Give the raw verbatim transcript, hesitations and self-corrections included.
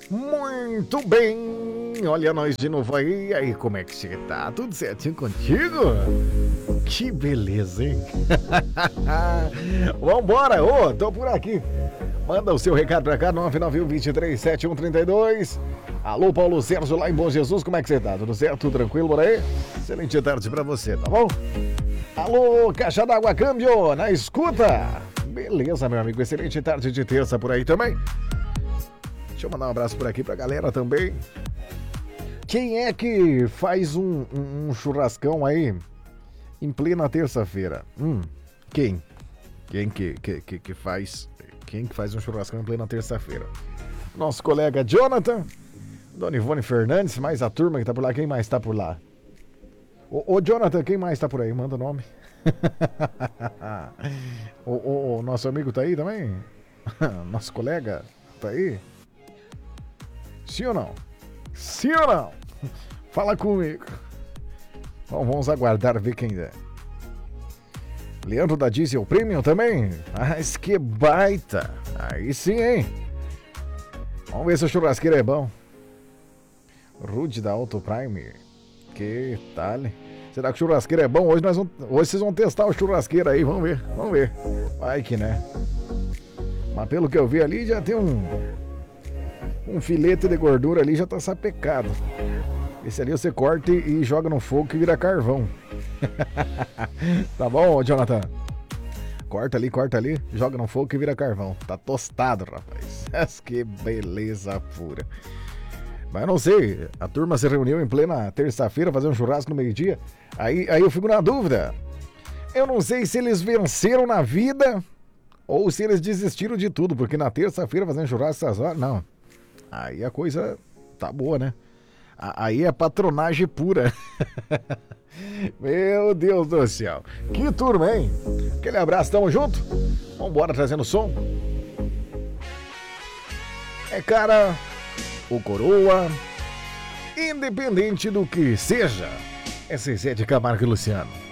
Muito bem, olha nós de novo aí. E aí, como é que você tá? Tudo certinho contigo? Que beleza, hein? Vambora, ô, tô por aqui. Manda o seu recado pra cá, nove nove um, dois três, sete um três dois. Alô, Paulo Sérgio, lá em Bom Jesus, como é que você tá? Tudo certo? Tudo tranquilo por aí? Excelente tarde pra você, tá bom? Alô, Caixa d'Água Câmbio, na escuta. Beleza, meu amigo, excelente tarde de terça por aí também. Deixa eu mandar um abraço por aqui pra galera também. Quem é que faz um, um, um churrascão aí em plena terça-feira? Hum, quem? Quem que, que, que, que faz... Quem que faz um churrascão em plena terça-feira? Nosso colega Jonathan, Dona Ivone Fernandes, mais a turma que tá por lá. Quem mais tá por lá? Ô, ô Jonathan, quem mais tá por aí? Manda o nome. o, o, o nosso amigo tá aí também? Nosso colega tá aí? Sim ou não? Sim ou não? Fala comigo. Bom, vamos aguardar ver quem é. Leandro da Diesel Premium também? Mas que baita! Aí sim, hein? Vamos ver se o churrasqueiro é bom. Rude da Auto Prime. Que tal? Será que o churrasqueiro é bom? Hoje, nós vamos, hoje vocês vão testar o churrasqueiro aí. Vamos ver, vamos ver. Vai que né? Mas pelo que eu vi ali, já tem um... Um filete de gordura ali, já tá sapecado. Esse ali você corta e, e joga no fogo que vira carvão. Tá bom, Jonathan? Corta ali, corta ali, joga no fogo que vira carvão. Tá tostado, rapaz. Mas que beleza pura. Mas não sei, a turma se reuniu em plena terça-feira fazer um churrasco no meio-dia. Aí, aí eu fico na dúvida. Eu não sei se eles venceram na vida ou se eles desistiram de tudo, porque na terça-feira fazendo churrasco essas horas, não. Aí a coisa tá boa, né? Aí é patronagem pura. Meu Deus do céu. Que turma, hein? Aquele abraço, tamo junto? Vambora trazendo som. É, cara, o Coroa, independente do que seja, é Zezé de Camargo e Luciano.